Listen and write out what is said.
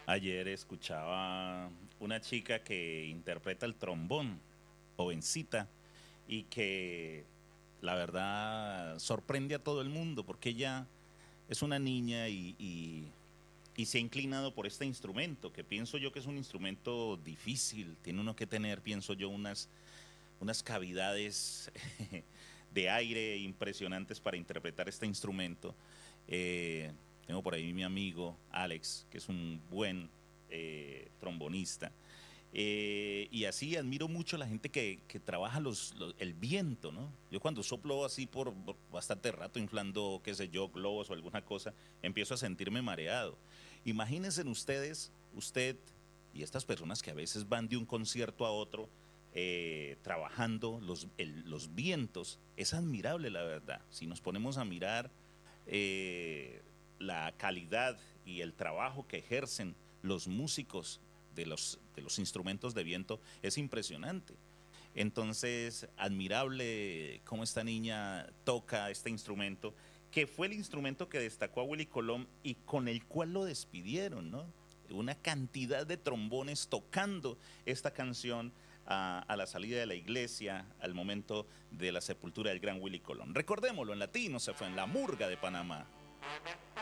Ayer escuchaba una chica que interpreta el trombón, jovencita, y que la verdad sorprende a todo el mundo porque ella es una niña y se ha inclinado por este instrumento, que pienso yo que es un instrumento difícil. Tiene uno que tener, pienso yo, unas cavidades de aire impresionantes para interpretar este instrumento. Eh, Tengo por ahí mi amigo Alex, que es un buen trombonista. Y así admiro mucho a la gente que trabaja el viento, ¿no? Yo cuando soplo así por bastante rato, inflando, qué sé yo, globos o alguna cosa, empiezo a sentirme mareado. Imagínense ustedes, usted y estas personas que a veces van de un concierto a otro, trabajando los vientos, es admirable la verdad. Si nos ponemos a mirar eh, la calidad y el trabajo que ejercen los músicos de los instrumentos de viento, es impresionante. Entonces, admirable cómo esta niña toca este instrumento, que fue el instrumento que destacó a Willy Colón y con el cual lo despidieron, ¿no? Una cantidad de trombones tocando esta canción a la salida de la iglesia al momento de la sepultura del gran Willy Colón. Recordémoslo, en latino se fue en la murga de Panamá.